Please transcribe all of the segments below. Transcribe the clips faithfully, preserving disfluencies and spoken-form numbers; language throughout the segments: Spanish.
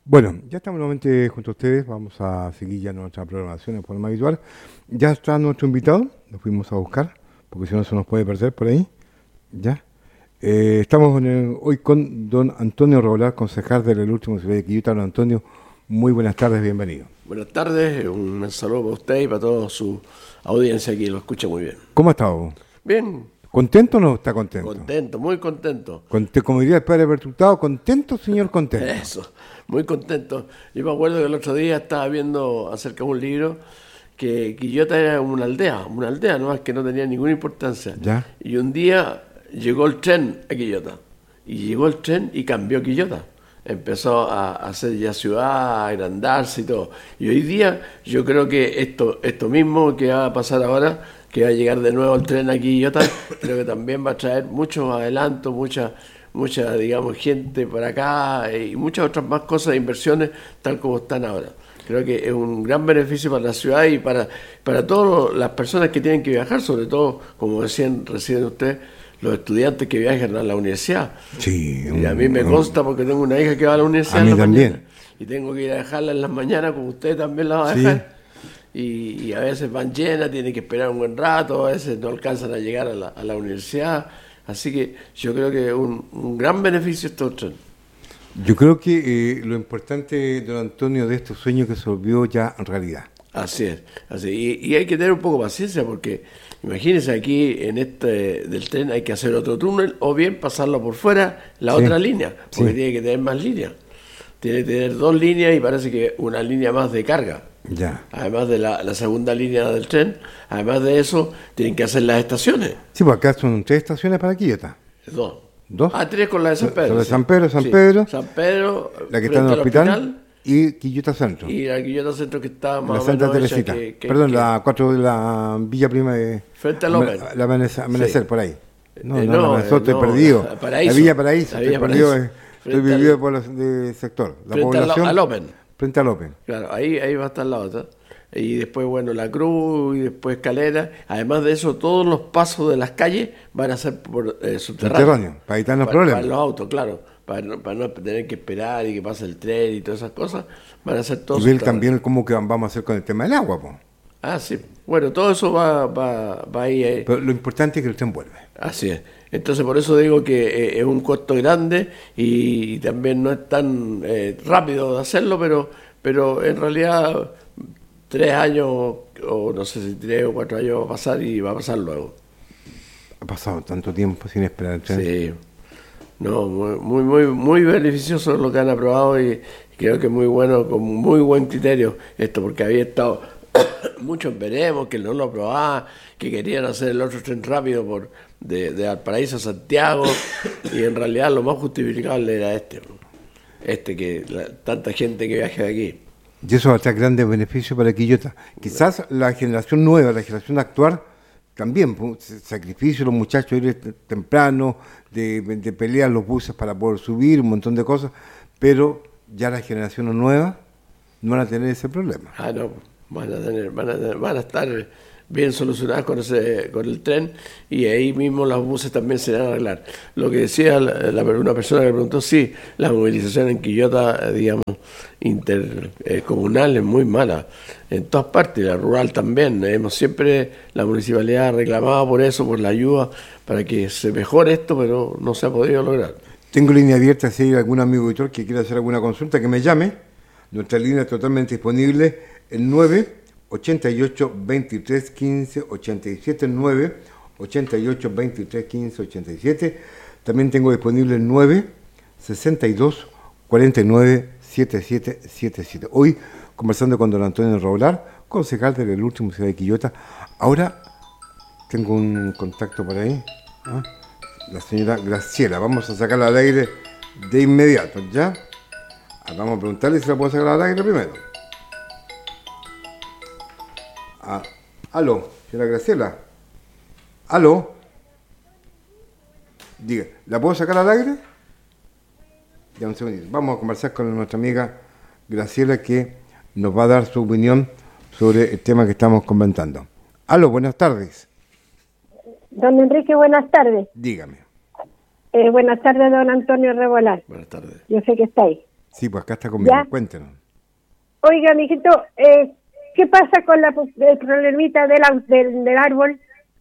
Bueno, ya estamos nuevamente junto a ustedes, vamos a seguir ya nuestra programación de forma habitual. Ya está nuestro invitado, lo fuimos a buscar, porque si no se nos puede perder por ahí. Ya. Eh, estamos en el- hoy con don Antonio Roblar, concejal del último ciudad de Quillota. Don Antonio, muy buenas tardes, bienvenido. Buenas tardes, un saludo para usted y para toda su audiencia que lo escucha muy bien. ¿Cómo ha estado? Bien, ¿Contento o no está contento? contento, muy contento. Conte- como diría el padre Bertutado, ¿contento, señor contento? Eso, muy contento. Yo me acuerdo que el otro día estaba viendo acerca de un libro que Quillota era una aldea, una aldea nomás que no tenía ninguna importancia. Ya. Y un día llegó el tren a Quillota. Y llegó el tren y cambió Quillota. Empezó a a hacer ya ciudad, a agrandarse y todo. Y hoy día yo creo que esto, esto mismo que va a pasar ahora, que va a llegar de nuevo el tren aquí a Quillota, creo que también va a traer muchos adelantos, mucha, mucha, digamos, gente para acá eh, y muchas otras más cosas, inversiones, tal como están ahora. Creo que es un gran beneficio para la ciudad y para, para todas las personas que tienen que viajar, sobre todo, como decían recién ustedes, los estudiantes que viajan a la universidad. Sí. Y a un- mí me un- consta porque tengo una hija que va a la universidad A en mí la también. mañana. Y tengo que ir a dejarla en las mañanas, como usted también la va a Sí. dejar. Y, y a veces van llenas, tienen que esperar un buen rato, a veces no alcanzan a llegar a la, a la universidad. Así que yo creo que es un, un gran beneficio estos trenes. Yo creo que eh, lo importante, don Antonio, de estos sueños que se volvió ya realidad. Así es, así. Y, y hay que tener un poco de paciencia porque imagínense aquí en este del tren hay que hacer otro túnel o bien pasarlo por fuera la Sí, otra línea, porque sí. tiene que tener más líneas. Tiene que tener dos líneas y parece que una línea más de carga. Ya. Además de la, la segunda línea del tren, además de eso, tienen que hacer las estaciones. Sí, pues acá son tres estaciones para Quillota. Dos. ¿Dos? Ah, tres con la de San Son Pedro. de sí. San Pedro, San Sí. Pedro, San Pedro, la que está en frente el al hospital, y Quillota Centro. y la Quillota Centro que está más La o Santa menos hecha Teresita. que, que- Perdón, que- la cuatro de la Villa Prima de... Frente al Open. La Amanecer, Amanecer, Sí. por ahí. No, Eh, no, no, la Amanecer, eh, estoy no, perdido. la Paraíso. La Villa Paraíso, La estoy Villa perdido. Paraíso. eh, Estoy Frente vivido al- por los de sector. La frente al, población, al Open. frente al Open. Claro, ahí, ahí va a estar la otra. Y después, bueno, la cruz y después escalera. Además de eso, todos los pasos de las calles van a ser por eh, subterráneos. Subterráneo, para evitar los Para, problemas. para los autos, claro. Para no, para no tener que esperar y que pase el tren y todas esas cosas, van a ser todos Y ver subterráneos. también cómo que vamos a hacer con el tema del agua, po. Ah, sí. Bueno, todo eso va, va, va ahí. eh. Pero lo importante es que el tren vuelve. Así es. Entonces, por eso digo que eh, es un costo grande y, también no es tan eh, rápido de hacerlo, pero, pero en realidad tres años, o no sé si tres o cuatro años va a pasar y va a pasar luego. Ha pasado tanto tiempo sin esperar el tren. Sí. No, muy, muy, muy, muy beneficioso lo que han aprobado y creo que es muy bueno, con muy buen criterio esto, porque había estado muchos veremos que no lo aprobaban, que querían hacer el otro tren rápido por de, de Valparaíso a Santiago, y en realidad lo más justificable era este, este que la- tanta gente que viaja de aquí. Y eso va a traer grandes beneficios para Quillota. Quizás la generación nueva, la generación actual, también, pues, sacrificio, los muchachos ir t- temprano, de, de pelear los buses para poder subir, un montón de cosas, pero ya la generación nueva no van a tener ese problema. Ah, no, van a tener, van a, tener- van a estar bien solucionadas con ese, con el tren, y ahí mismo los buses también se van a arreglar. Lo que decía la, la- una persona que preguntó, sí, la movilización en Quillota, eh, digamos, intercomunal es muy mala. En todas partes, la rural también. Hemos siempre, la municipalidad ha reclamado por eso, por la ayuda, para que se mejore esto, pero no se ha podido lograr. Tengo línea abierta, si hay algún amigo auditor que quiera hacer alguna consulta, que me llame. Nuestra línea es totalmente disponible, el nueve ochenta y ocho veintitrés quince ochenta y siete, nueve ochenta y ocho veintitrés quince ochenta y siete. También tengo disponible el nueve sesenta y dos cuarenta y nueve setenta y siete setenta y siete. Hoy conversando con don Antonio Roblar, concejal del último ciudad de Quillota. Ahora tengo un contacto por ahí, ¿ah? La señora Graciela. Vamos a sacarla al aire de inmediato, ¿ya? Ah, vamos a preguntarle si la puedo sacar al aire primero. Ah, aló, señora Graciela. Aló. Diga, ¿la puedo sacar al aire? Ya un segundito. Vamos a conversar con nuestra amiga Graciela, que nos va a dar su opinión sobre el tema que estamos comentando. Aló, buenas tardes. Don Enrique, buenas tardes. Dígame. Eh, buenas tardes, don Antonio Rebolán. Buenas tardes. Yo sé que está ahí. Sí, pues acá está conmigo, ¿Ya? cuéntenos. Oiga, mijito, eh, ¿qué pasa con la, el problemita del, au- del, del árbol?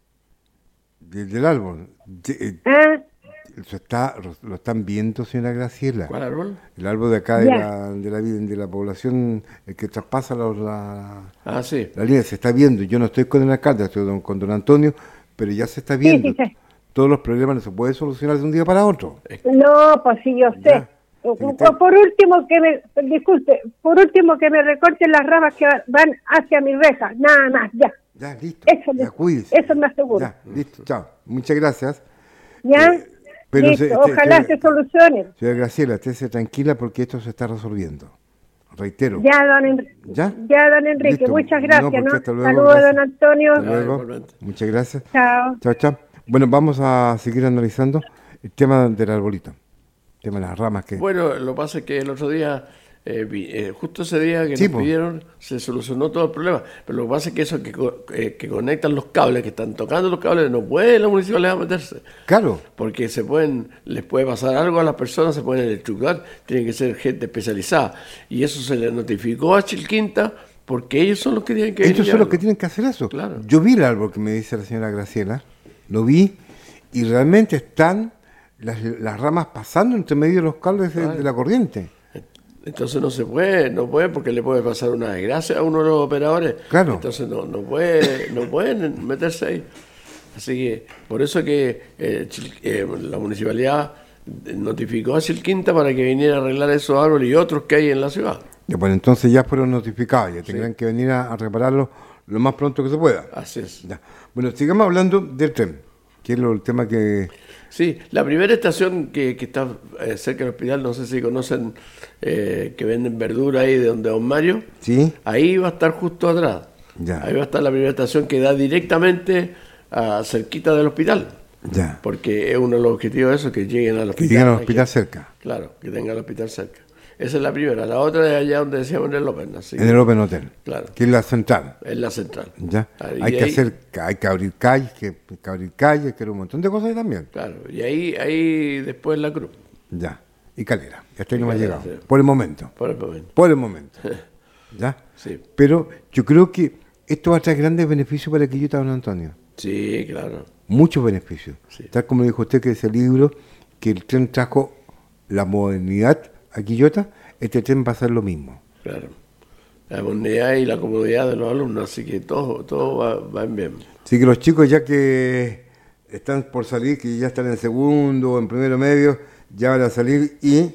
Del, del árbol. De- eh, ¿Ah? Eso está, lo están viendo, señora Graciela. ¿Cuál árbol? El árbol de acá de Ya. la, de la de la población, el que traspasa la, la, Ah, sí. la línea, se está viendo. Yo no estoy con el alcalde, estoy don- con don Antonio, pero ya se está Sí, viendo. sí, sí. Todos los problemas no se pueden solucionar de un día para otro. No, pues sí, yo sé. Ya. O- Sí, o está- por último que me, disculpe, por último que me recorten las ramas que van hacia mi reja, nada más, ya. Ya, listo. Eso, Ya, me- cuídese. eso me aseguro. Ya, listo, chao. Muchas gracias. ¿Ya? Eh, pero Listo, se- este- ojalá este- se solucione. Señora Graciela, estése tranquila porque esto se está resolviendo. Reitero. Ya, don, En- ¿Ya? ya, don Enrique, Listo. muchas No, gracias, porque ¿no? hasta luego, Saludos, gracias. don Antonio. Hasta luego. igualmente. Muchas gracias. Chao. Chao, chao. Bueno, vamos a seguir analizando el tema del arbolito. El tema de las ramas que... Bueno, lo que pasa es que el otro día, eh, vi- eh, justo ese día que Sí, nos po. pidieron, se solucionó todo el problema. Pero lo que pasa es que eso que, co- eh, que conectan los cables, que están tocando los cables, no puede la municipalidad meterse. Claro, Porque se pueden, les puede pasar algo a las personas, se pueden electrocutar, tienen que ser gente especializada. Y eso se le notificó a Chilquinta porque ellos son los que tienen que ellos son los llevarlo. que tienen que hacer eso. Claro. Yo vi el árbol que me dice la señora Graciela, lo vi y realmente están las, las ramas pasando entre medio de los cables de, Claro. de la corriente. Entonces no se puede, no puede porque le puede pasar una desgracia a uno de los operadores. Claro. Entonces no, no puede, no pueden meterse ahí. Así que por eso que eh, Chil- eh, la municipalidad notificó a Chilquinta para que viniera a arreglar esos árboles y otros que hay en la ciudad. Ya, bueno, entonces ya fueron notificados, ya tendrán que venir a, a repararlo lo más pronto que se pueda. Así es. Ya. Bueno, sigamos hablando del tren, que es lo, el tema que... Sí, la primera estación que, que está eh, cerca del hospital, no sé si conocen, eh, que venden verdura ahí de donde Don Mario, Sí, ahí va a estar justo atrás. Ya. Ahí va a estar la primera estación que da directamente a, cerquita del hospital. ya. Porque es uno de los objetivos de eso, que lleguen al Que hospital. lleguen al Hay hospital que- cerca, Claro, que tengan el hospital cerca. Esa es la primera. La otra es allá donde decíamos en el Open. Así en el Open Hotel, Claro. que es la central. es la central. Ya. Ahí- Hay que ahí- hacer, hay que abrir calles, que, que abrir calles, que hacer un montón de cosas ahí también. Claro, y ahí, ahí después la cruz, Ya. Y Calera, hasta ahí no me ha Calera, llegado. sí. Por el momento. por el momento. Por el momento. ¿Ya? Sí, Pero yo creo que esto va a traer grandes beneficios para Quillota, don Antonio. sí, claro. Muchos beneficios. Sí. Tal como dijo usted que ese libro, que el tren trajo la modernidad a Quillota, este tren va a ser lo mismo. Claro. La modernidad y la comodidad de los alumnos, así que todo, todo va, va en bien. Así que los chicos ya que están por salir, que ya están en segundo o en primero medio, ya van a salir y,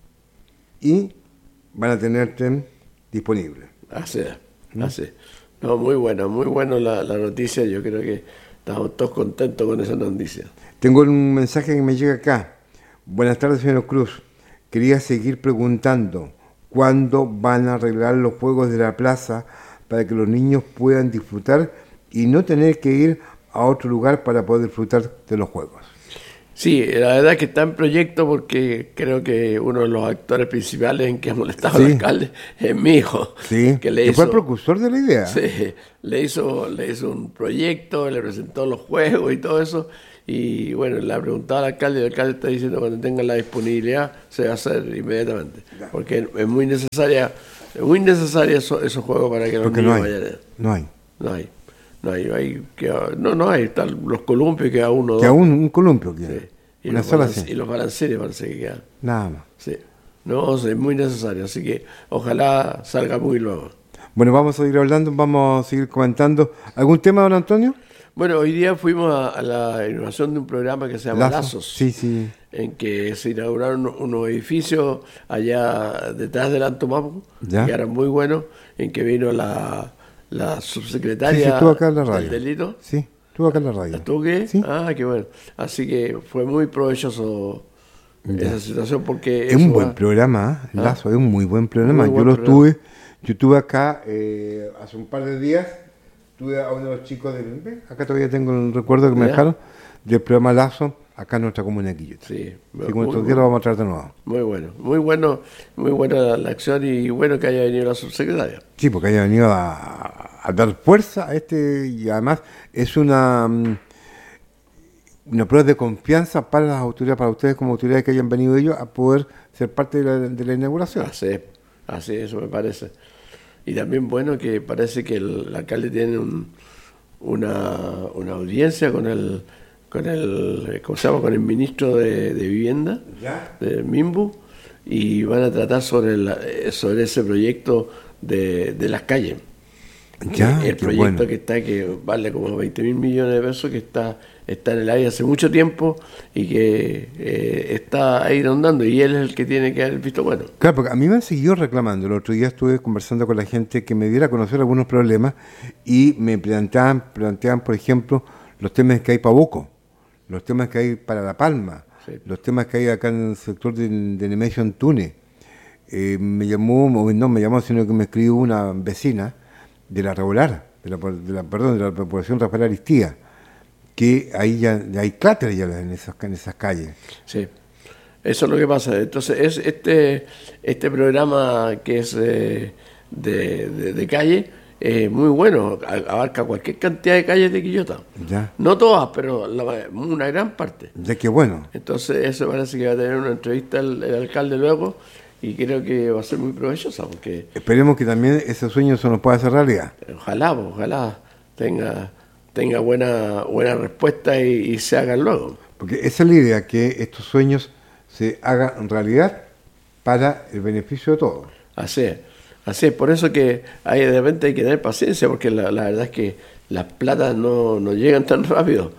y van a tener tren disponible. Así es, así es. No, muy bueno, muy bueno la, la noticia. Yo creo que estamos todos contentos con esa noticia. Tengo un mensaje que me llega acá. Buenas tardes, señor Cruz. Quería seguir preguntando cuándo van a arreglar los juegos de la plaza para que los niños puedan disfrutar y no tener que ir a otro lugar para poder disfrutar de los juegos. Sí, la verdad es que está en proyecto porque creo que uno de los actores principales en que ha molestado Sí. al alcalde es mi hijo. Sí, que le que fue el hizo, precursor de la idea. sí, le hizo, le hizo un proyecto, le presentó los juegos y todo eso. Y bueno, le ha preguntado al alcalde y el alcalde está diciendo que cuando tenga la disponibilidad se va a hacer inmediatamente. Porque es muy necesaria, es muy necesaria eso- esos juegos para que los Porque no niños hay, vayan. no hay. No hay, no hay, hay que, no, no hay, están los columpios que a uno Que dos. aún un columpio queda. Sí. Y, Una los sola balance- así. y los balanceres parece que quedan. Nada más. Sí. No, es muy necesario, así que ojalá salga muy luego. Bueno, vamos a seguir hablando, vamos a seguir comentando. ¿Algún tema, don Antonio? Bueno, hoy día fuimos a, a la inauguración de un programa que se llama Lazos. Lazos, Sí, sí. en que se inauguraron unos edificios allá detrás del Antomapu, Ya. que eran muy buenos, en que vino la, la Sí, subsecretaria sí, estuvo acá en la del radio. delito. Sí, estuvo acá en la radio. ¿Estuvo qué? Sí. Ah, qué bueno. Así que fue muy provechoso esa situación porque... Es un eso buen va- programa, ¿eh? Lazo, es un muy buen programa. Muy yo buen lo programa. estuve, yo estuve acá eh, hace un par de días, tuve a uno de los chicos del... ¿ve? Acá todavía tengo el recuerdo que me ¿Ya? dejaron, del programa Lazo, acá en nuestra comuna de Quillota. Sí, Así que muy, estos días lo vamos a traer de nuevo. muy bueno, muy bueno, muy buena la, la acción y bueno que haya venido la subsecretaria. Sí, porque haya venido a, a dar fuerza a este, y además es una... mm, una prueba de confianza para las autoridades, para ustedes como autoridades que hayan venido ellos a poder ser parte de la, de la inauguración. Así es, así es, eso me parece. Y también bueno que parece que el, el alcalde tiene un, una, una audiencia con el, con el, ¿cómo se llama? Con el ministro de, de Vivienda, ¿Ya? de Mimbu, y van a tratar sobre, la, sobre ese proyecto de, de las calles. Ya, el proyecto bueno. que está, que vale como veinte mil millones de pesos, que está, está en el aire hace mucho tiempo y que eh, está ahí rondando, y él es el que tiene que haber visto bueno. Claro, porque a mí me han seguido reclamando. El otro día estuve conversando con la gente que me diera a conocer algunos problemas y me planteaban, planteaban, por ejemplo, los temas que hay para Boco, los temas que hay para La Palma, sí. los temas que hay acá en el sector de, de Nemesio Antunes. Eh, me llamó, no me llamó, sino que me escribió una vecina de la Regular, de la, de la, perdón, de la población Rafael Aristía, que ahí ya hay cráteres ya en esas, en esas calles. Sí, eso es lo que pasa. Entonces, es este, este programa que es eh, de, de, de calle es eh, muy bueno, abarca cualquier cantidad de calles de Quillota. Ya. No todas, pero la, una gran parte. Ya, que bueno. Entonces, eso parece que va a tener una entrevista el, el alcalde luego, y creo que va a ser muy provechosa, porque... Esperemos que también ese sueño se nos pueda hacer realidad. Ojalá, ojalá tenga, tenga buena, buena respuesta y, y se hagan luego. Porque esa es la idea, que estos sueños se hagan realidad para el beneficio de todos. Así es, así es. Por eso que hay, de repente hay que tener paciencia, porque la, la verdad es que las platas no, no llegan tan rápido.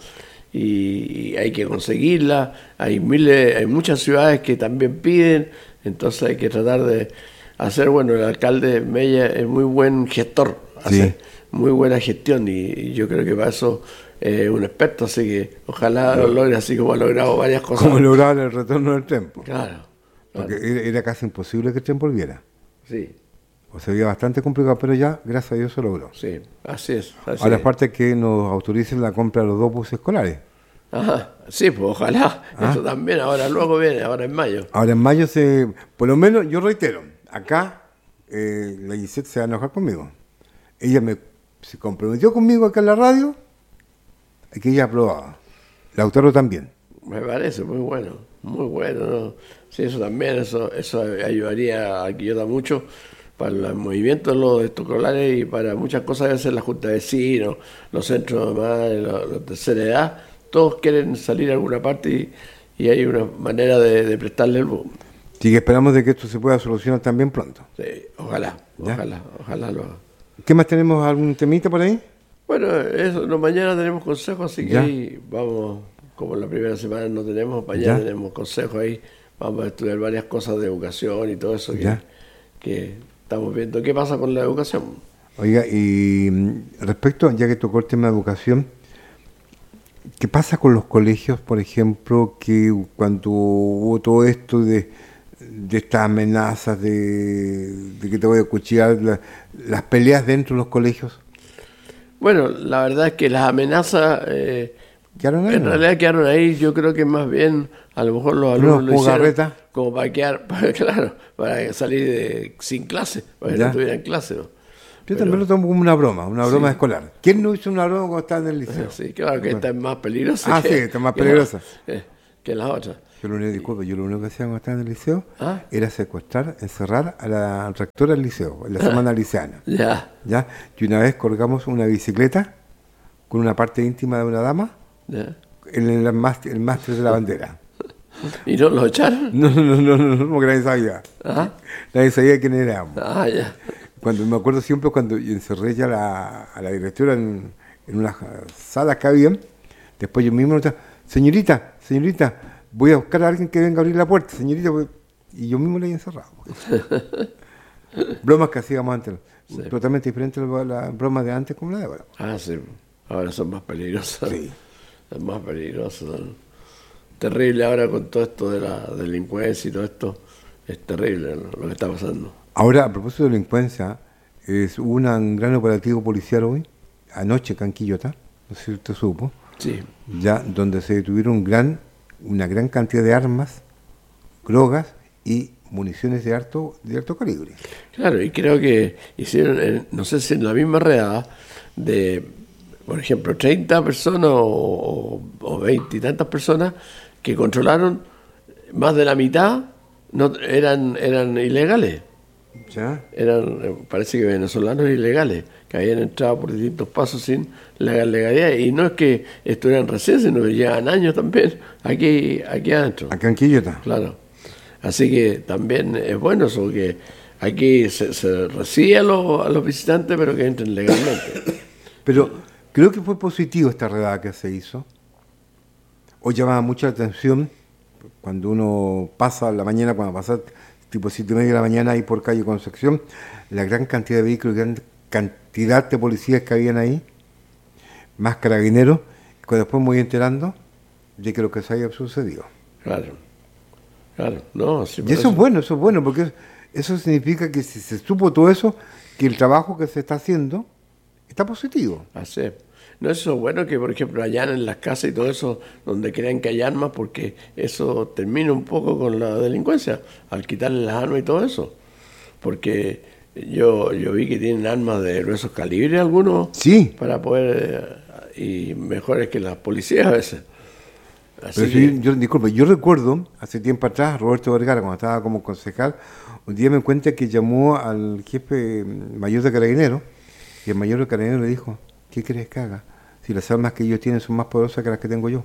Y, y hay que conseguirlas. Hay miles, hay muchas ciudades que también piden. Entonces hay que tratar de hacer, bueno, el alcalde Mella es muy buen gestor, hace sí. muy buena gestión, y, y yo creo que para eso es eh, un experto, así que ojalá lo logre, así como ha logrado varias cosas. Como lograr el retorno del tren. Claro, claro. Porque era, era casi imposible que el tren volviera. Sí. O sea, sería bastante complicado, pero ya, gracias a Dios, se logró. Sí, así es. Así Ahora, es. aparte que nos autoricen la compra de los dos buses escolares. Ajá, sí, pues ojalá, ¿Ah? eso también, ahora luego viene, ahora en mayo. Ahora en mayo se, por lo menos yo reitero, acá eh, la Gisette se va a enojar conmigo. Ella me se comprometió conmigo acá en la radio, que ella aprobaba. Lautaro también. Me parece muy bueno, muy bueno, ¿no? Sí, eso también, eso, eso ayudaría a Quillota mucho para el movimiento de los escolares y para muchas cosas que hacen la Junta de Vecinos, los centros de madres, los, los de tercera edad. Todos quieren salir a alguna parte y, y hay una manera de, de prestarle el boom. Sí, que esperamos de que esto se pueda solucionar también pronto. Sí, ojalá, ¿Ya? ojalá, ojalá lo haga. ¿Qué más tenemos? ¿Algún temita por ahí? Bueno, eso, no, mañana tenemos consejos, así que ¿Ya? ahí vamos, como la primera semana no tenemos, mañana ¿Ya? tenemos consejos ahí, vamos a estudiar varias cosas de educación y todo eso que, ¿Ya? que estamos viendo. ¿Qué pasa con la educación? Oiga, y mm, respecto, ya que tocó el tema de educación, ¿qué pasa con los colegios, por ejemplo, que cuando hubo todo esto de, de estas amenazas, de, de que te voy a cuchillar, la, las peleas dentro de los colegios? Bueno, la verdad es que las amenazas eh, ¿Quedaron ahí, en no? realidad quedaron ahí. Yo creo que más bien a lo mejor los ¿Unos alumnos lo hicieron jugarretas? como para quedar, para, claro, para salir de, sin clase, para que ¿Ya? no tuvieran clase, ¿no? Yo Pero- también lo tomo como una broma, una broma Sí. escolar. ¿Quién no hizo una broma cuando estaba en el liceo? Sí, claro que esta es más peligrosa. Ah, que, sí, esta es más que la- peligrosa. eh, que las otras. Yo lo único, disculpe, yo lo único que hacía cuando estaba en el liceo Ah. era secuestrar, encerrar a la rectora del liceo, en la semana liceana. Ya, ¿Ya? Y una vez colgamos una bicicleta con una parte íntima de una dama ya. en el máster, el máster de la bandera. ¿Y no lo echaron? No, no, no, no, no, porque nadie sabía. Ah, Nadie sabía quién éramos. ah, ya. Cuando me acuerdo siempre cuando encerré ya la, a la directora en, en unas salas que había, después yo mismo, señorita, señorita, voy a buscar a alguien que venga a abrir la puerta, señorita, pues", y yo mismo la he encerrado. Bromas que hacíamos antes, Sí. totalmente diferentes a las bromas de antes como la de ahora. Ah, sí. Ahora son más peligrosas. Sí. Son más peligrosas. Son terrible ahora con todo esto de la delincuencia y todo esto. Es terrible lo, lo que está pasando. Ahora, a propósito de delincuencia, es, hubo un gran operativo policial hoy, anoche acá en Quillota, no sé si usted supo, Sí. ya donde se detuvieron gran, una gran cantidad de armas, drogas y municiones de alto, de alto calibre. Claro, y creo que hicieron, eh, no sé si en la misma redada, de por ejemplo, treinta personas o, o veinte y tantas personas que controlaron, más de la mitad no eran, eran ilegales. ¿Ya? Eran, parece que venezolanos ilegales, que habían entrado por distintos pasos sin legalidad. Y no es que estuvieran recién, sino que llevan años también aquí, aquí adentro. Acá en Quillota. Claro. Así que también es bueno eso, que aquí se, se recibe a los, a los visitantes, pero que entren legalmente. Pero creo que fue positivo esta redada que se hizo. Hoy llamaba mucha atención cuando uno pasa a la mañana, cuando pasa tipo siete y media de la mañana ahí por calle Concepción, la gran cantidad de vehículos, gran cantidad de policías que habían ahí, más carabineros, que después me voy enterando de que lo que se había sucedido. Claro, claro, no, sí, y eso, eso es bueno, eso es bueno, porque eso significa que si se supo todo eso, que el trabajo que se está haciendo está positivo. Así es. No, eso es bueno que, por ejemplo, allanen las casas y todo eso donde crean que hay armas, porque eso termina un poco con la delincuencia, al quitarle las armas y todo eso. Porque yo yo vi que tienen armas de gruesos calibres algunos, sí, para poder, y mejores que las policías a veces. Así Pero que, sí, yo, disculpe, yo recuerdo, hace tiempo atrás, Roberto Vergara, cuando estaba como concejal, un día me cuenta que llamó al jefe mayor de Carabineros, y el mayor de Carabineros le dijo, ¿qué quieres que haga? Si las armas que ellos tienen son más poderosas que las que tengo yo.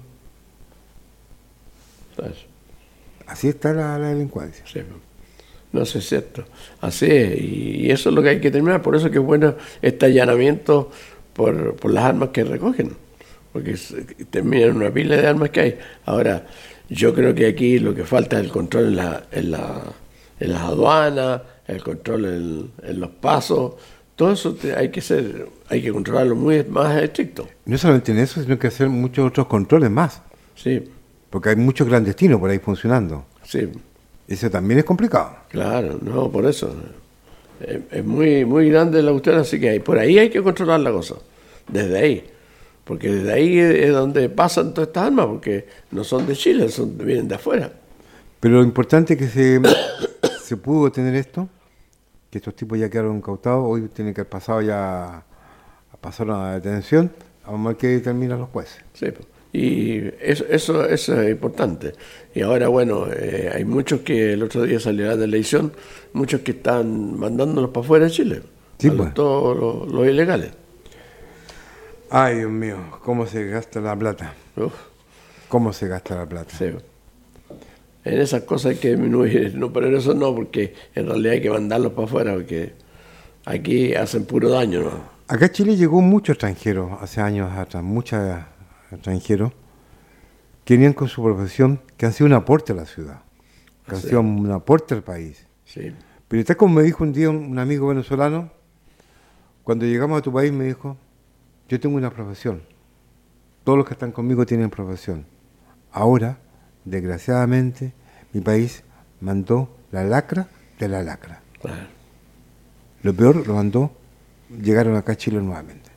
¿sabes? Así está la, la delincuencia. Sí. No sé, es cierto. Así es, y eso es lo que hay que terminar. Por eso que es bueno este allanamiento por, por las armas que recogen, porque se, terminan una pila de armas que hay. Ahora, yo creo que aquí lo que falta es el control en, la, en, la, en las aduanas, el control en, en los pasos. Todo eso te, hay que ser, hay que controlarlo muy más estricto. No solamente en eso, sino que hacer muchos otros controles más. Sí. Porque hay muchos clandestinos por ahí funcionando. Sí. Eso también es complicado. Claro, no, por eso. Es, es muy muy grande la cuestión, así que hay, por ahí hay que controlar la cosa. Desde ahí. Porque desde ahí es donde pasan todas estas armas, porque no son de Chile, son vienen de afuera. Pero lo importante es que se, se pudo tener esto, que estos tipos ya quedaron incautados, hoy tienen que haber pasado ya a pasar a la detención, vamos a ver qué determinan los jueces. Sí, y eso, eso, eso es importante. Y ahora, bueno, eh, hay muchos que el otro día salió la televisión, muchos que están mandándolos para afuera de Chile, sí, a los, pues. todos los, los ilegales. Ay, Dios mío, cómo se gasta la plata. Uf, Cómo se gasta la plata. sí. En esas cosas hay que disminuir, no, pero en eso no, porque en realidad hay que mandarlos para afuera, porque aquí hacen puro daño, ¿no? Acá a Chile llegó mucho extranjero hace años atrás, muchos extranjeros que venían con su profesión, que han sido un aporte a la ciudad, que han Sí. sido un aporte al país. Sí, Pero está como me dijo un día un, un amigo venezolano, cuando llegamos a tu país me dijo, yo tengo una profesión, todos los que están conmigo tienen profesión. Ahora, desgraciadamente, mi país mandó la lacra de la lacra. claro. Lo peor lo mandó, llegaron acá a Chile nuevamente.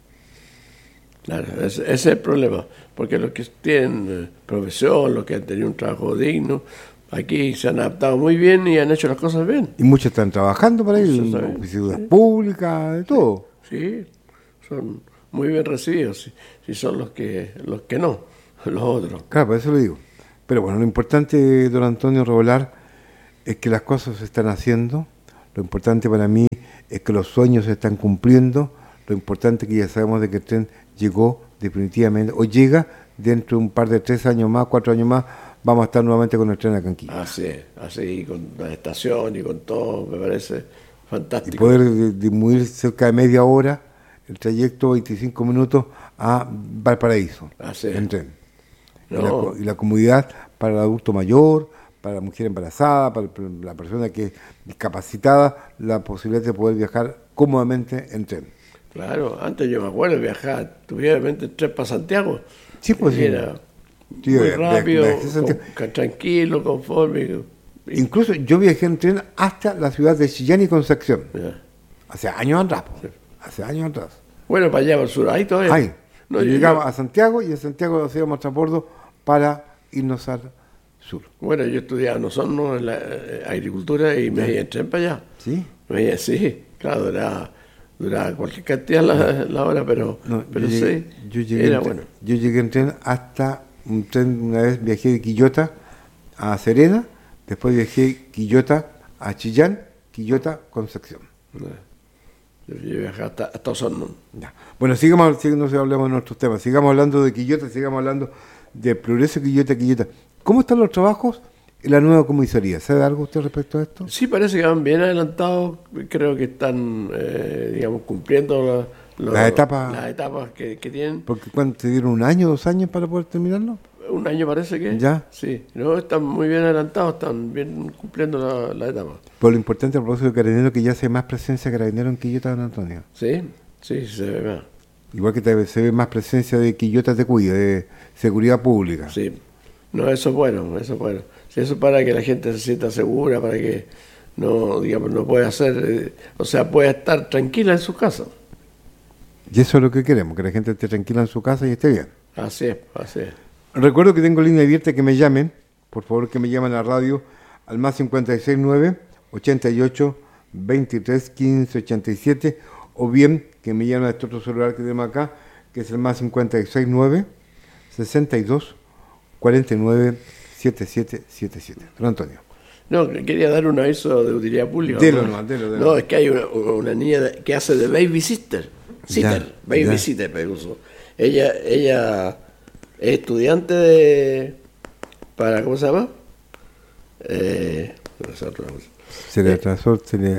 Claro, ese, ese es el problema, porque los que tienen eh, profesión, los que han tenido un trabajo digno, aquí se han adaptado muy bien y han hecho las cosas bien. Y muchos están trabajando para Eso ir, está en bien. oficinas Sí. públicas, de todo. Sí, son muy bien recibidos, si, si son los que los que no, los otros. Claro, por eso lo digo. Pero bueno, lo importante, don Antonio Revolar, es que las cosas se están haciendo. Lo importante para mí es que los sueños se están cumpliendo. Lo importante es que ya sabemos de que el tren llegó definitivamente, o llega dentro de un par de tres años más, cuatro años más, vamos a estar nuevamente con el tren a Canquilla. Así es, así con la estación y con todo, me parece Y fantástico. poder de- disminuir cerca de media hora el trayecto, veinticinco minutos, a Valparaíso, Así es. en tren. Y, la, No. co- y la comodidad para el adulto mayor, para la mujer embarazada, para el- la persona que es discapacitada, la posibilidad de poder viajar cómodamente en tren. Claro, antes yo me acuerdo viajar, tuviéramente tren para Santiago. Sí, pues, Y sí. era Sí, muy via- rápido, viajé a Santiago. con- con- tranquilo, conforme. y- Incluso yo viajé en tren hasta la ciudad de Chillán y Concepción, ya. hace años atrás, po, hace años atrás. Bueno, para allá, para el sur, ahí todavía. Ahí, No, yo yo- llegaba a Santiago y en Santiago hacíamos transbordo para irnos al sur. Bueno, yo estudiaba en Osorno, en la eh, agricultura, y me iba en tren para allá. ¿Sí? Me iba, sí, claro, era duraba cualquier cantidad la, la hora, pero, No, pero yo sí, llegué, yo llegué era en tren- bueno. Yo llegué en tren hasta un tren, una vez viajé de Quillota a Serena, después viajé Quillota a Chillán, Quillota, Concepción. Yo viajé hasta, hasta Osorno. Ya. Bueno, sigamos, sigamos, no hablemos de nuestros temas, sigamos hablando de Quillota, sigamos hablando de Progreso Quillota, Quillota. ¿Cómo están los trabajos en la nueva comisaría? ¿Sabe algo usted respecto a esto? Sí, parece que van bien adelantados, creo que están, eh, digamos, cumpliendo la- lo- Las etapas. las etapas que, que tienen. Porque ¿cuánto te dieron? ¿Un año, dos años para poder terminarlo? Un año parece que. Ya. Sí, no, están muy bien adelantados, están bien cumpliendo la, la etapa. Por lo importante a propósito de Carabinero, que ya se ve más presencia de Carabinero en Quillota, don Antonio. Sí, sí, se ve más. Igual que te- se ve más presencia de Quillota Te Cuida, de seguridad pública. Sí, no, eso es bueno, eso es bueno. Sí, eso es para que la gente se sienta segura, para que no, digamos, no pueda hacer, eh, o sea, pueda estar tranquila en su casa. Y eso es lo que queremos, que la gente esté tranquila en su casa y esté bien. Así es, así es. Recuerdo que tengo línea abierta, que me llamen, por favor que me llamen a la radio al más cincuenta y seis nueve, ochenta y ocho, veintitrés, quince, ochenta y siete, o bien que me llamen a este otro celular que tenemos acá, que es el más cincuenta y seis nueve, sesenta y dos, cuarenta y nueve, setenta y siete setenta y siete. Don Antonio. No, quería dar un aviso de utilidad pública. Delo ¿no? nomás, delo, delo. No, es que hay una, una niña de- que hace de babysitter. Sitter, Ya, babysitter, me puso. Ella, ella es estudiante de. Para, ¿cómo se llama? Eh, no sé otra cosa. Se le atrasó, se le...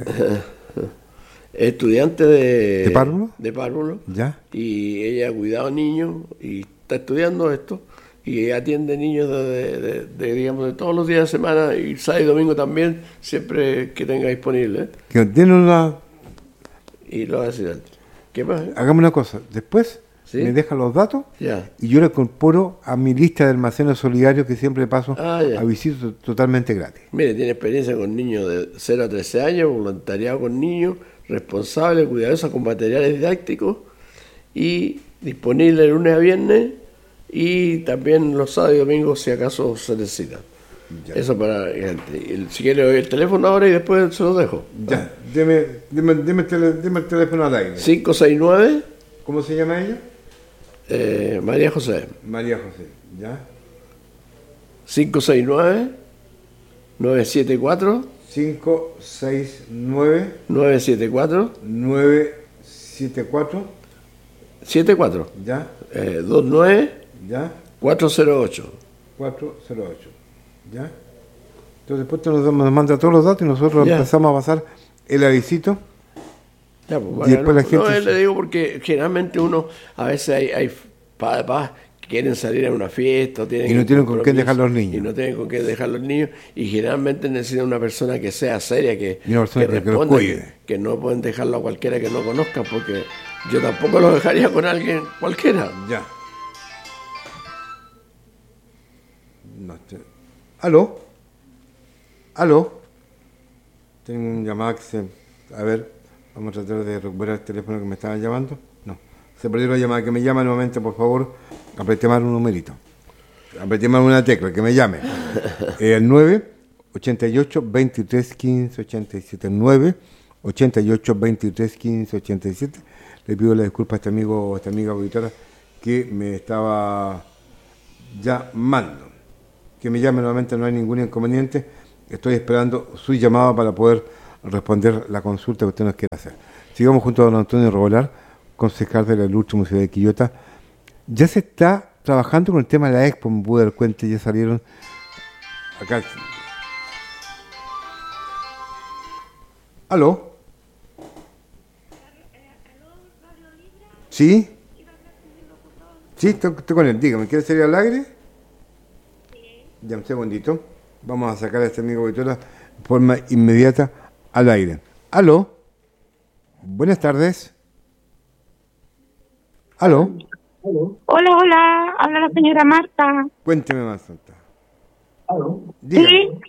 Es estudiante de. ¿De párvulo? De párvulo. ¿Ya? Y ella ha cuidado niños y está estudiando esto. Y atiende niños de, de- de- de, digamos, de todos los días de semana y sábado y domingo también, siempre que tenga disponible. ¿eh? Que tiene una... Y lo hace. ¿Qué pasa? Hagamos una cosa, después ¿Sí? me deja los datos Ya. y yo lo incorporo a mi lista de almacenes solidarios que siempre paso Ah, ya. a visitas totalmente gratis. Mire, tiene experiencia con niños de cero a trece años, voluntariado con niños, responsable, cuidadosa con materiales didácticos y disponible de lunes a viernes y también los sábados y domingos si acaso se necesita. Ya. Eso para gente. Y si quiere oír el teléfono ahora y después se lo dejo. Ya, deme, deme, deme el, tele- deme el teléfono al aire. cinco seis nueve, ¿Cómo se llama ella? eh, María José. María José. ¿Ya? cinco seis nueve, nueve siete cuatro, cinco seis nueve nueve siete cuatro, nueve siete cuatro. siete cuatro, ¿Ya? eh, dos nueve ¿Ya? cuatro cero ocho. cuatro cero ocho. ¿Ya? Entonces después te nos, nos manda todos los datos y nosotros Ya. empezamos a pasar el avisito. Ya, pues, Y bueno, después la no, gente no, se- le digo porque generalmente uno, a veces hay, hay papás que quieren salir a una fiesta, o tienen Y no tienen con quién compromiso, dejar los niños. Y no tienen con qué dejar los niños, y generalmente necesitan una persona que sea seria, que, Y una persona que- que los responda, cuide. que, que no pueden dejarlo a cualquiera que no conozcan, porque yo tampoco lo dejaría con alguien cualquiera. Ya. No, te- ¿Aló? ¿Aló? Tengo un llamado que se... A ver, vamos a tratar de recuperar el teléfono que me estaban llamando. No, se perdió la llamada. Que me llama nuevamente, por favor. Apreté mal un numerito. Apreté mal una tecla, que me llame. Eh, el nueve ochenta y ocho veintitrés quince ochenta y siete. nueve ochenta y ocho veintitrés quince ochenta y siete. Le pido la disculpa a este amigo o a esta amiga auditora que me estaba llamando. Que me llame nuevamente, no hay ningún inconveniente. Estoy esperando su llamada para poder responder la consulta que usted nos quiera hacer. Sigamos junto a don Antonio Robolar, concejal de la Ilustre Municipalidad de Quillota. Ya se está trabajando con el tema de la Expo, me pude dar cuenta, ya salieron acá. ¿Aló? ¿Sí? Sí, estoy, estoy con él. Dígame, ¿quiere salir al aire? Ya, un segundito. Vamos a sacar a este amigo Vitola de forma inmediata al aire. ¿Aló? Buenas tardes. ¿Aló? Hola, hola, habla la señora Marta. Cuénteme más, Santa. Sí, Dígame.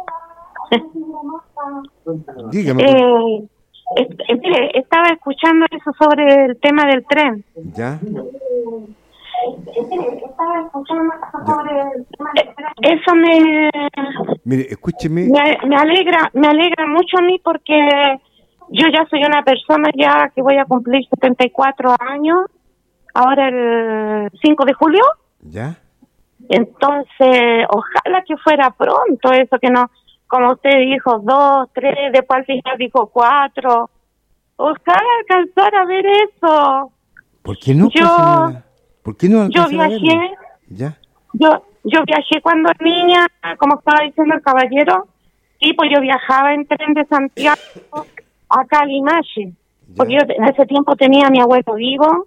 Dígame. eh, est- eh, mire, estaba escuchando eso sobre el tema del tren. ¿Ya? Estaba escuchando eso sobre el tema del tren. Eso me, Mire, escúcheme. me, me alegra, me alegra mucho a mí porque yo ya soy una persona ya que voy a cumplir setenta y cuatro años, ahora el cinco de julio. ¿Ya? Entonces, ojalá que fuera pronto eso, que no, como usted dijo, dos, tres, después al final dijo cuatro. Ojalá alcanzar a ver eso. ¿Por qué no? Yo, señora? ¿Por qué no yo alcanza a viajé, verlo? ¿Ya? yo, yo viajé cuando niña, como estaba diciendo el caballero, y pues yo viajaba en tren de Santiago a Calimache, porque yo en ese tiempo tenía a mi abuelo vivo.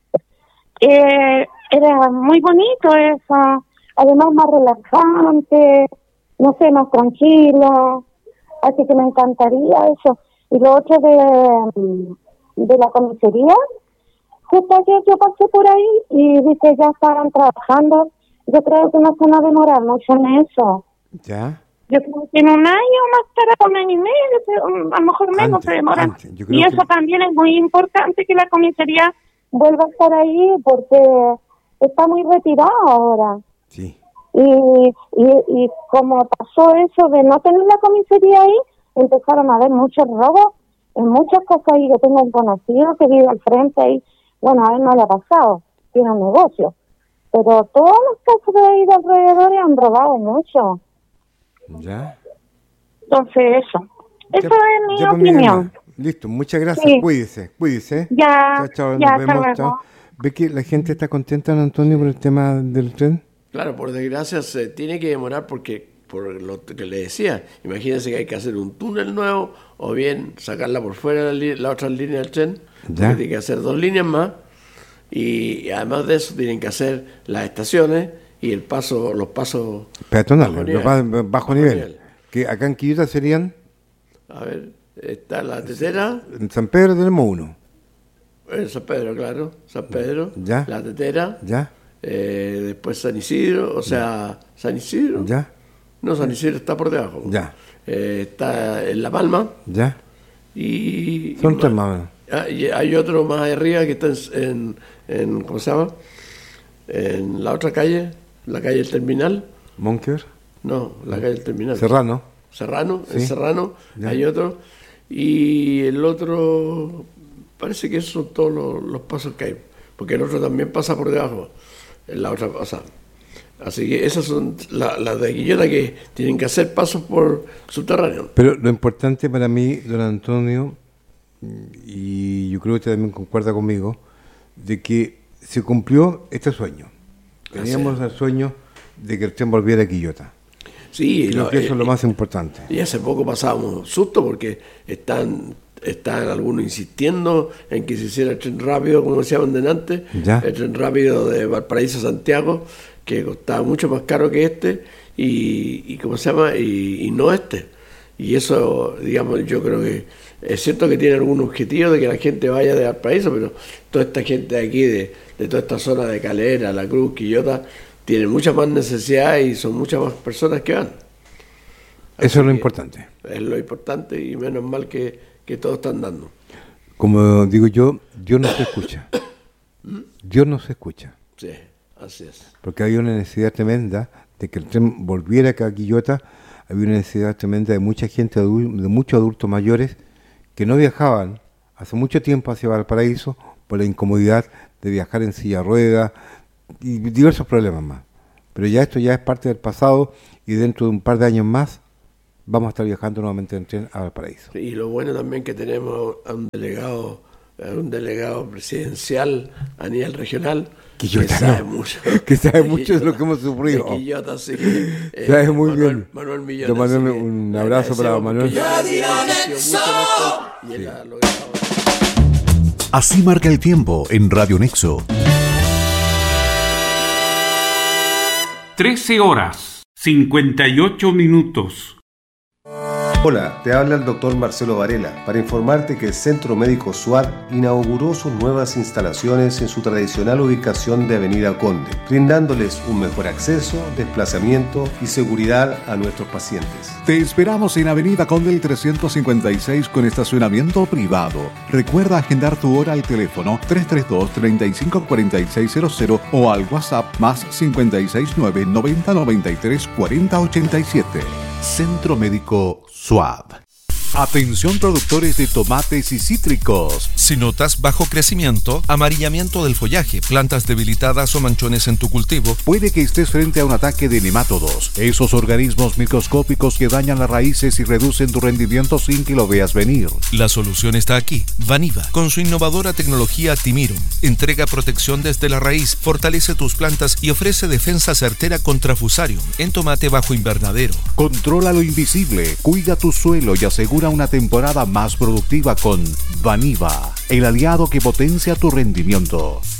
Eh, era muy bonito eso, además más relajante, no sé, más tranquilo, así que me encantaría eso. Y lo otro de, de la comisaría, justo ayer yo pasé por ahí y vi que ya estaban trabajando. Yo creo que no se van a demorar mucho en eso. ¿Ya? Yo creo que en un año más tarde, un año y medio, a lo mejor menos Antes, se demoran. antes, yo creo Y eso que- también es muy importante, que la comisaría vuelva a estar ahí, porque está muy retirado ahora. Sí. Y, y, y como pasó eso de no tener la comisaría ahí, empezaron a haber muchos robos en muchas cosas. Y yo tengo un conocido que vive al frente ahí, bueno, a él no le ha pasado, tiene un negocio, pero todos los casos de ahí de alrededor han robado mucho. ¿Ya? Entonces eso, eso Ya- es mi ya, pues, mi opinión. hermana. Listo, muchas gracias. Sí. Cuídese, cuídese. Ya, Chao, chao, ya, nos hasta vemos. luego. Chao. ¿Ve que la gente está contenta, don Antonio, por el tema del tren? Claro, por desgracia se tiene que demorar porque, por lo que le decía, imagínense que hay que hacer un túnel nuevo o bien sacarla por fuera la, li- la otra línea del tren, porque Ya. tiene que hacer dos líneas más y, y además de eso tienen que hacer las estaciones y el paso, los pasos Peatonales, bajo los nivel. ba- bajo, Bajo nivel. nivel. Que acá en Quillota serían, A ver, está la tetera, en San Pedro tenemos uno. en San Pedro, claro, San Pedro, Ya. la tetera, ¿Ya? eh, después San Isidro, o sea, San Isidro, ¿Ya? no, San Isidro está por debajo, Ya. Eh, está en La Palma ¿Ya? y, Son y tres más- más o menos. ah, y hay otro más arriba que está en, en, en- ¿cómo se llama? En la otra calle, la calle del Terminal, Monker, no, la calle del Terminal. Serrano. Serrano, Sí. en Serrano, Ya. hay otro, y el otro, parece que esos son todos los, los pasos que hay, porque el otro también pasa por debajo, en la otra pasada. Así que esas son la- las de Quillota que tienen que hacer pasos por subterráneo. Pero lo importante para mí, don Antonio, y yo creo que usted también concuerda conmigo, de que se cumplió este sueño. Teníamos el sueño de que el tren volviera a Quillota. Sí, Creo lo- que eso es lo eh, más importante. Y hace poco pasábamos susto porque están, están algunos insistiendo en que se hiciera el tren rápido, como decíamos delante, Ya. el tren rápido de Valparaíso a Santiago, que costaba mucho más caro que este, y, y ¿cómo se llama? Y, y no este. Y eso, digamos, yo creo que es cierto que tiene algún objetivo de que la gente vaya de Valparaíso, pero toda esta gente de aquí, de, de toda esta zona de Calera, La Cruz, Quillota, tienen mucha más necesidad y son muchas más personas que van. Eso es lo que importante. Es lo importante y menos mal que, que todos están dando. Como digo yo, Dios no se escucha. Dios no se escucha. Sí, así es. Porque había una necesidad tremenda de que el tren volviera acá a Quillota. Había una necesidad tremenda de mucha gente, adul- de muchos adultos mayores que no viajaban hace mucho tiempo hacia Valparaíso por la incomodidad de viajar en silla de ruedas y diversos problemas más. Pero ya esto ya es parte del pasado y dentro de un par de años más vamos a estar viajando nuevamente en tren a Valparaíso. Y lo bueno también que tenemos a un delegado, a un delegado presidencial a nivel regional Quillota, que sabe no. mucho. Que sabe de mucho de lo Quillota, que hemos sufrido. de Quillota, sí. Eh, Sabe muy Manuel, bien. Manuel Millón. Don Manuel, así que un le abrazo para agradecemos Manuel. porque ya ha insistido mucho en esto y él ha logrado. Así marca el tiempo en Radio Nexo. trece horas, cincuenta y ocho minutos. Hola, te habla el doctor Marcelo Varela para informarte que el Centro Médico SUAD inauguró sus nuevas instalaciones en su tradicional ubicación de Avenida Conde, brindándoles un mejor acceso, desplazamiento y seguridad a nuestros pacientes. Te esperamos en Avenida Condel trescientos cincuenta y seis con estacionamiento privado. Recuerda agendar tu hora al teléfono tres tres dos, treinta y cinco, cuarenta y seis cero cero o al WhatsApp más cincuenta y seis nueve, noventa, noventa y tres, cuarenta, ochenta y siete. Centro Médico SUAD. Atención productores de tomates y cítricos. Si notas bajo crecimiento, amarillamiento del follaje, plantas debilitadas o manchones en tu cultivo, puede que estés frente a un ataque de nemátodos, esos organismos microscópicos que dañan las raíces y reducen tu rendimiento sin que lo veas venir. La solución está aquí. Vaniva, con su innovadora tecnología Timirum, entrega protección desde la raíz, fortalece tus plantas y ofrece defensa certera contra Fusarium en tomate bajo invernadero. Controla lo invisible, cuida tu suelo y asegura una temporada más productiva con Vaniva, el aliado que potencia tu rendimiento.